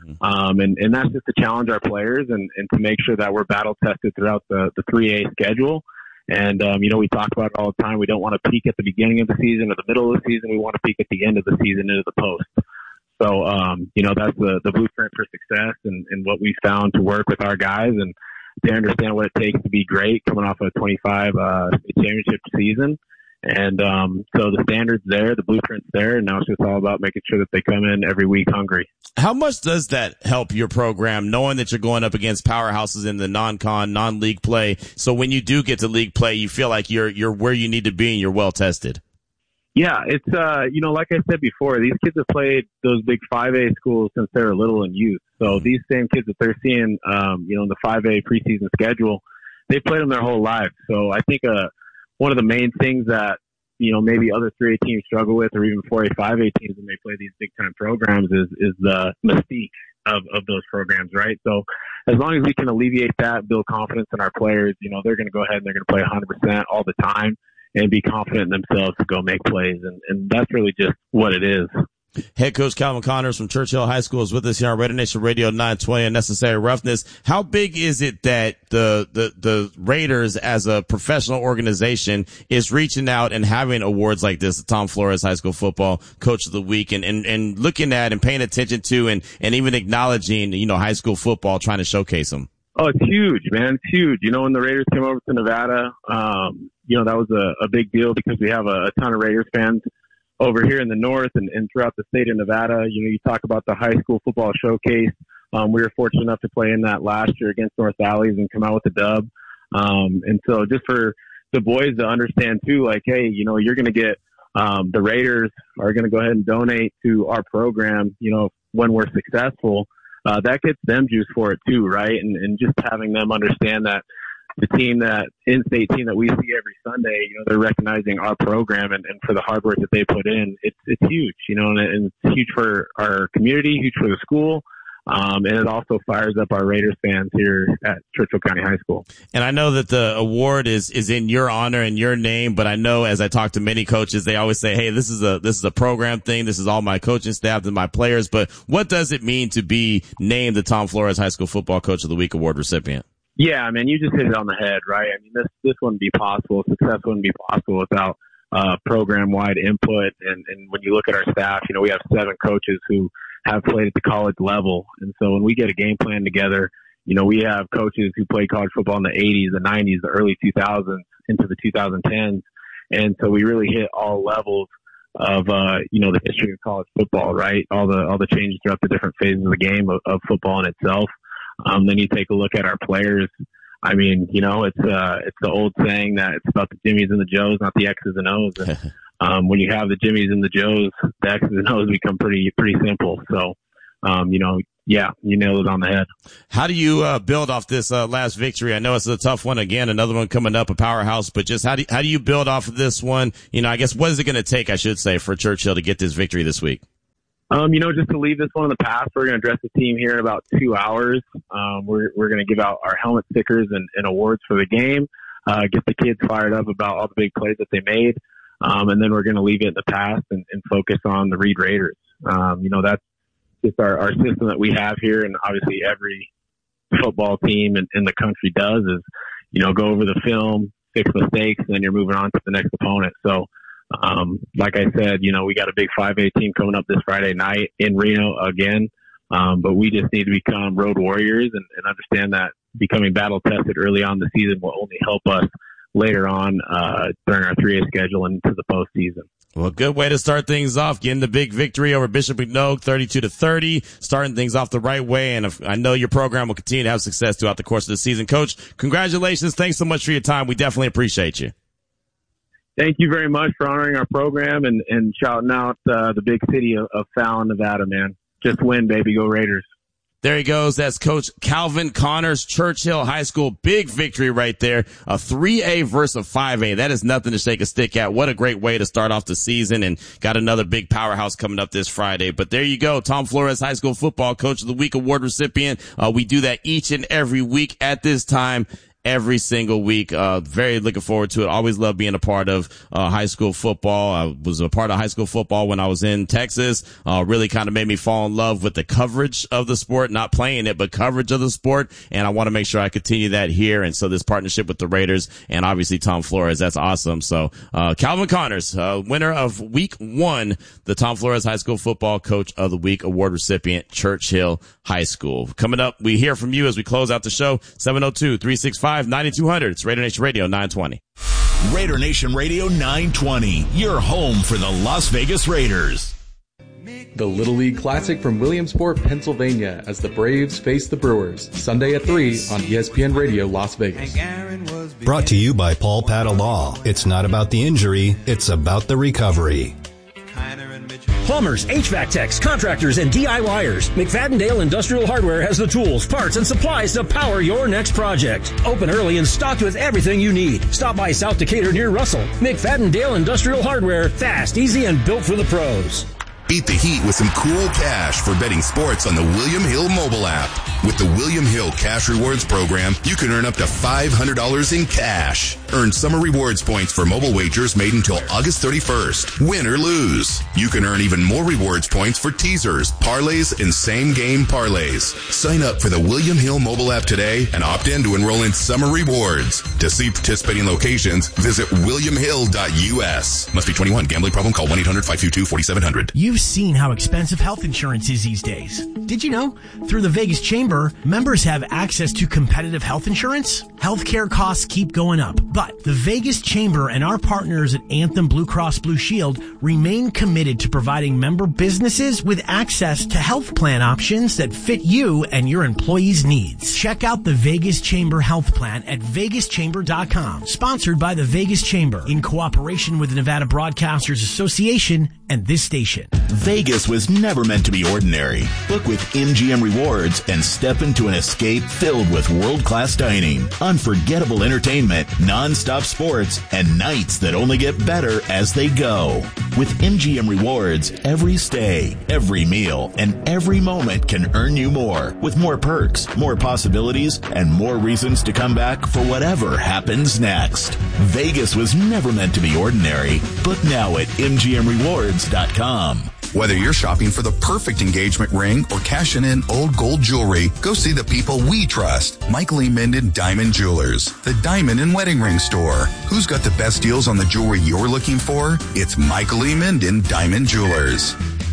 S25: And that's just to challenge our players and to make sure that we're battle tested throughout the 3A schedule. And, we talk about it all the time. We don't want to peak at the beginning of the season or the middle of the season. We want to peak at the end of the season into the post. So, that's the blueprint for success and what we found to work with our guys. And they understand what it takes to be great coming off a 25 state championship season. And so the standard's there, the blueprint's there, and now it's just all about making sure that they come in every week hungry.
S8: How much does that help your program, knowing that you're going up against powerhouses in the non-league play? So when you do get to league play, you feel like you're where you need to be and you're well tested.
S25: Yeah, it's like I said before, these kids have played those big 5A schools since they were little in youth. So these same kids that they're seeing, in the 5A preseason schedule, they've played them their whole life. So I think one of the main things that maybe other 3A teams struggle with, or even 4A, 5A teams when they play these big time programs, is the mystique of those programs, right? So as long as we can alleviate that, build confidence in our players, they're going to go ahead and they're going to play 100% all the time and be confident in themselves to go make plays. And that's really just what it is.
S8: Head coach Calvin Connors from Churchill High School is with us here on Raider Nation Radio 920 Unnecessary Roughness. How big is it that the Raiders as a professional organization is reaching out and having awards like this, the Tom Flores High School Football Coach of the Week, and looking at and paying attention to and even acknowledging, high school football, trying to showcase them?
S25: Oh, it's huge, man. It's huge. When the Raiders came over to Nevada, that was a big deal because we have a ton of Raiders fans over here in the north and throughout the state of Nevada. You talk about the high school football showcase. We were fortunate enough to play in that last year against North Valleys and come out with a dub. And so just for the boys to understand too, like, hey, you're going to get, the Raiders are going to go ahead and donate to our program, when we're successful. That gets them juice for it too, right? And just having them understand that the team, that in-state team that we see every Sunday, they're recognizing our program and for the hard work that they put in. It's huge, and it's huge for our community, huge for the school. And it also fires up our Raiders fans here at Churchill County High School.
S8: And I know that the award is in your honor and your name, but I know as I talk to many coaches, they always say, hey, this is a program thing. This is all my coaching staff and my players. But what does it mean to be named the Tom Flores High School Football Coach of the Week award recipient?
S25: Yeah, man, you just hit it on the head, right? I mean, this wouldn't be possible. Success wouldn't be possible without program-wide input. And when you look at our staff, we have 7 coaches who have played at the college level. And so when we get a game plan together, we have coaches who played college football in the 80s, the 90s, the early 2000s, into the 2010s. And so we really hit all levels the history of college football, right? All the changes throughout the different phases of the game of football in itself. Then you take a look at our players. I mean, it's the old saying that it's about the Jimmies and the Joes, not the X's and O's. And, when you have the Jimmies and the Joes, the X's and O's become pretty simple. So, yeah, you nailed it on the head.
S8: How do you build off this last victory? I know it's a tough one. Again, another one coming up, a powerhouse. But just how do you build off of this one? I guess what is it going to take, I should say, for Churchill to get this victory this week?
S25: Just to leave this one in the past, we're going to address the team here in about 2 hours. We're going to give out our helmet stickers and awards for the game, get the kids fired up about all the big plays that they made. And then we're going to leave it in the past and focus on the Reed Raiders. That's just our system that we have here. And obviously every football team in the country does is, go over the film, fix mistakes, and then you're moving on to the next opponent. So, like I said, we got a big 5A team coming up this Friday night in Reno again. But we just need to become road warriors and understand that becoming battle tested early on in the season will only help us later on, during our 3A schedule and into the postseason.
S8: Well, good way to start things off, getting the big victory over Bishop McNogue, 32-30, starting things off the right way. And I know your program will continue to have success throughout the course of the season. Coach, congratulations. Thanks so much for your time. We definitely appreciate you.
S25: Thank you very much for honoring our program and shouting out the big city of Fallon, Nevada, man. Just win, baby. Go Raiders.
S8: There he goes. That's Coach Calvin Connors, Churchill High School. Big victory right there. A 3A versus a 5A. That is nothing to shake a stick at. What a great way to start off the season, and got another big powerhouse coming up this Friday. But there you go. Tom Flores High School Football Coach of the Week award recipient. We do that each and every week at this time. Every single week. Very looking forward to it. Always love being a part of high school football. I was a part of high school football when I was in Texas. Really kind of made me fall in love with the coverage of the sport, not playing it, but coverage of the sport. And I want to make sure I continue that here. And so this partnership with the Raiders and obviously Tom Flores, that's awesome. So Calvin Connors, winner of week 1, the Tom Flores High School Football Coach of the Week award recipient, Churchill High School. Coming up, we hear from you as we close out the show. 702-365-9200. It's Raider Nation Radio 920.
S4: Raider Nation Radio 920. Your home for the Las Vegas Raiders.
S2: The Little League Classic from Williamsport, Pennsylvania, as the Braves face the Brewers. Sunday at 3 on ESPN Radio Las Vegas.
S5: Brought to you by Paul Patta Law. It's not about the injury, it's about the recovery.
S21: Plumbers, HVAC techs, contractors, and DIYers. McFadden-Dale Industrial Hardware has the tools, parts, and supplies to power your next project. Open early and stocked with everything you need. Stop by South Decatur near Russell. McFadden-Dale Industrial Hardware. Fast, easy, and built for the pros.
S6: Beat the heat with some cool cash for betting sports on the William Hill mobile app. With the William Hill Cash Rewards program, you can earn up to $500 in cash. Earn summer rewards points for mobile wagers made until August 31st. Win or lose. You can earn even more rewards points for teasers, parlays, and same-game parlays. Sign up for the William Hill mobile app today and opt in to enroll in summer rewards. To see participating locations, visit williamhill.us. Must be 21. Gambling problem? Call 1-800-522-4700.
S9: You've seen how expensive health insurance is these days. Did you know? Through the Vegas Chamber, members have access to competitive health insurance. Healthcare costs keep going up, but the Vegas Chamber and our partners at Anthem Blue Cross Blue Shield remain committed to providing member businesses with access to health plan options that fit you and your employees' needs. Check out the Vegas Chamber Health Plan at vegaschamber.com. Sponsored by the Vegas Chamber in cooperation with the Nevada Broadcasters Association and this station.
S4: Vegas was never meant to be ordinary. Book with MGM Rewards and step into an escape filled with world-class dining, unforgettable entertainment, non-stop sports, and nights that only get better as they go. With MGM Rewards, every stay, every meal, and every moment can earn you more, with more perks, more possibilities, and more reasons to come back for whatever happens next. Vegas was never meant to be ordinary. Book now at MGMRewards.com.
S6: Whether you're shopping for the perfect engagement ring or cashing in old gold jewelry, go see the people we trust. Michael E. Minden Diamond Jewelers, the diamond and wedding ring store. Who's got the best deals on the jewelry you're looking for? It's Michael E. Minden Diamond Jewelers.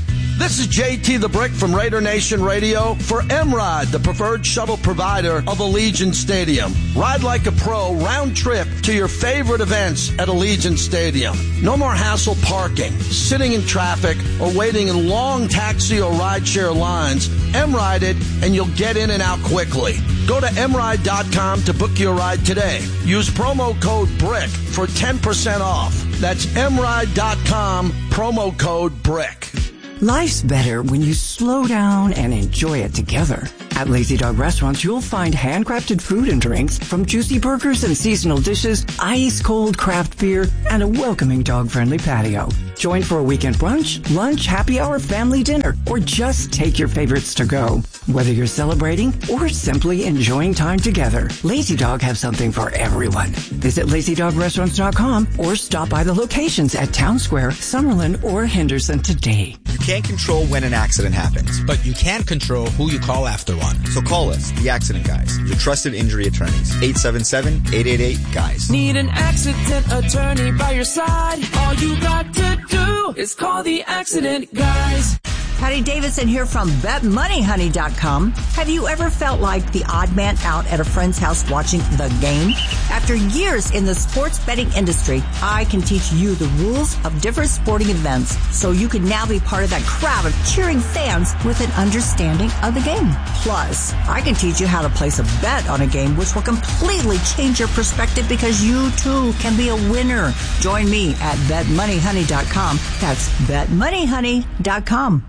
S10: This is JT the Brick from Raider Nation Radio for M-Ride, the preferred shuttle provider of Allegiant Stadium. Ride like a pro round trip to your favorite events at Allegiant Stadium. No more hassle parking, sitting in traffic, or waiting in long taxi or rideshare lines. M-Ride it and you'll get in and out quickly. Go to mride.com to book your ride today. Use promo code BRICK for 10% off. That's mride.com, promo code BRICK.
S11: Life's better when you slow down and enjoy it together. At Lazy Dog Restaurants, you'll find handcrafted food and drinks, from juicy burgers and seasonal dishes, ice-cold craft beer, and a welcoming dog-friendly patio. Join for a weekend brunch, lunch, happy hour, family dinner, or just take your favorites to go. Whether you're celebrating or simply enjoying time together, Lazy Dog have something for everyone. Visit LazyDogRestaurants.com or stop by the locations at Town Square, Summerlin, or Henderson today.
S12: You can't control when an accident happens, but you can control who you call after one. So call us, the Accident Guys, your trusted injury attorneys. 877-888-GUYS.
S13: Need an accident attorney by your side? All you got to do is call the Accident Guys.
S14: Patty Davidson here from BetMoneyHoney.com. Have you ever felt like the odd man out at a friend's house watching the game? After years in the sports betting industry, I can teach you the rules of different sporting events so you can now be part of that crowd of cheering fans with an understanding of the game. Plus, I can teach you how to place a bet on a game which will completely change your perspective because you too can be a winner. Join me at BetMoneyHoney.com. That's BetMoneyHoney.com.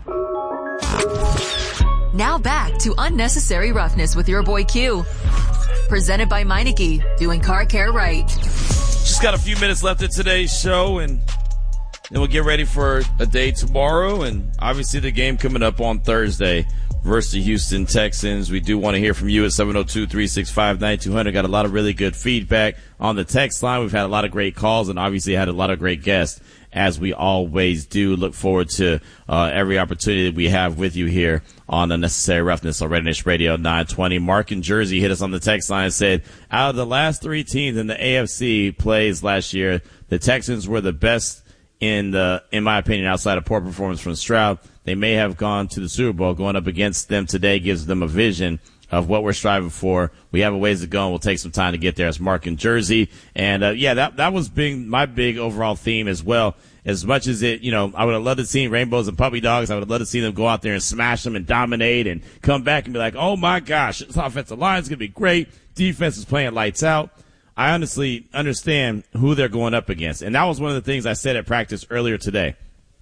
S26: Now back to Unnecessary Roughness with your boy Q. Presented by Meineke, doing car care right.
S8: Just got a few minutes left of today's show, and then we'll get ready for a day tomorrow, and obviously the game coming up on Thursday versus the Houston Texans. We do want to hear from you at 702-365-9200. Got a lot of really good feedback on the text line. We've had a lot of great calls and obviously had a lot of great guests, as we always do. Look forward to every opportunity that we have with you here on Unnecessary Roughness on Raider Nation Radio 920. Mark in Jersey hit us on the text line and said, out of the last three teams in the AFC plays last year, the Texans were the best in my opinion, outside of poor performance from Stroud. They may have gone to the Super Bowl. Going up against them today gives them a vision of what we're striving for. We have a ways to go, and we'll take some time to get there. It's Mark in Jersey. And, that was my big overall theme as well. As much as I would have loved to see rainbows and puppy dogs. I would have loved to see them go out there and smash them and dominate and come back and be like, oh my gosh, this offensive line is going to be great. Defense is playing lights out. I honestly understand who they're going up against. And that was one of the things I said at practice earlier today.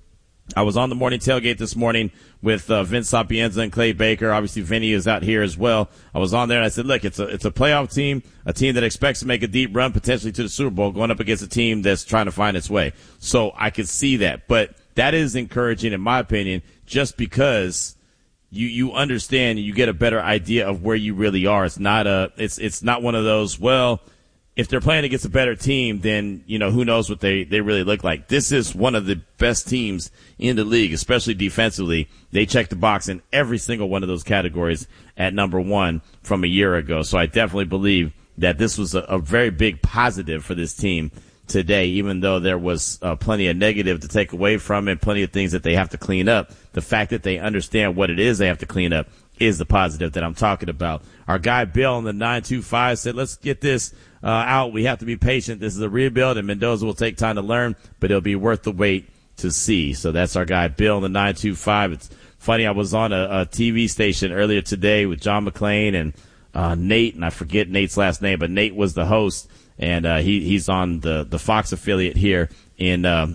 S8: I was on the morning tailgate this morning with Vince Sapienza and Clay Baker. Obviously, Vinny is out here as well. I was on there and I said, look, it's a playoff team, a team that expects to make a deep run potentially to the Super Bowl, going up against a team that's trying to find its way. So I could see that. But that is encouraging, in my opinion, just because you understand and you get a better idea of where you really are. It's not one of those, well, if they're playing against a better team, then, who knows what they really look like. This is one of the best teams in the league, especially defensively. They check the box in every single one of those categories at number one from a year ago. So I definitely believe that this was a very big positive for this team today, even though there was plenty of negative to take away from it, plenty of things that they have to clean up. The fact that they understand what it is they have to clean up is the positive that I'm talking about. Our guy Bill in the 925 said, let's get this out. We have to be patient. This is a rebuild, and Mendoza will take time to learn, but it'll be worth the wait to see. So that's our guy Bill in the 925. It's funny, I was on a TV station earlier today with John McClain and Nate, and I forget Nate's last name, but Nate was the host, and he's on the Fox affiliate here in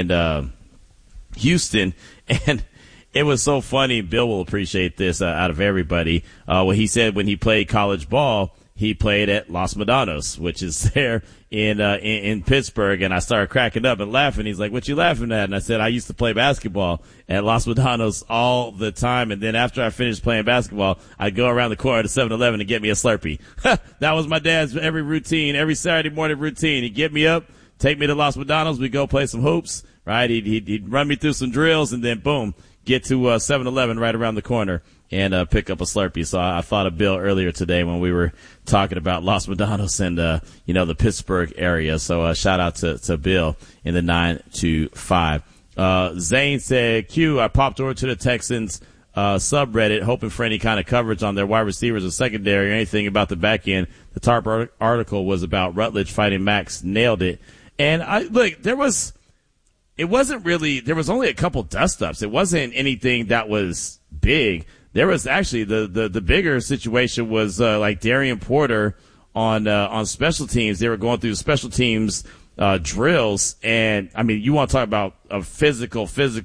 S8: Houston, and it was so funny. Bill will appreciate this out of everybody. What he said when he played college ball, he played at Los Medanos, which is there in Pittsburgh. And I started cracking up and laughing. He's like, what you laughing at? And I said, I used to play basketball at Los Medanos all the time. And then after I finished playing basketball, I'd go around the corner to 7-Eleven and get me a Slurpee. That was my dad's every Saturday morning routine. He'd get me up, take me to Los Medanos. We'd go play some hoops, right? He'd run me through some drills, and then boom, get to 7-Eleven right around the corner and pick up a Slurpee. So I thought of Bill earlier today when we were talking about Los Medanos and the Pittsburgh area. So shout out to Bill in the 925. Zane said, Q, I popped over to the Texans subreddit hoping for any kind of coverage on their wide receivers or secondary or anything about the back end. The TARP article was about Rutledge fighting Max. Nailed it. And there was only a couple dust-ups. It wasn't anything that was big. There was actually the bigger situation was like Darian Porter on special teams. They were going through special teams drills, and I mean, you want to talk about a physical,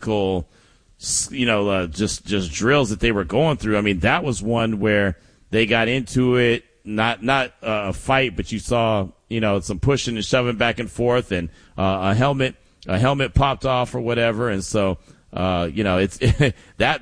S8: just drills that they were going through. I mean, that was one where they got into it, not a fight, but you saw, some pushing and shoving back and forth, and a helmet popped off or whatever. And so, it's that